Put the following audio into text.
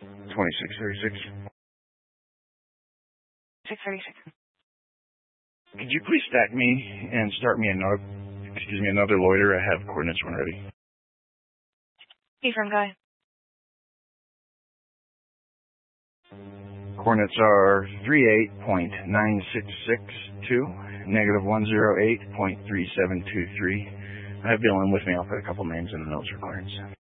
2636. 636. Could you please stack me and start me another loiter? I have coordinates when ready. Confirm, guy. Coordinates are 38.9662, negative 108.3723. I have Dylan with me. I'll put a couple names in the notes recordings.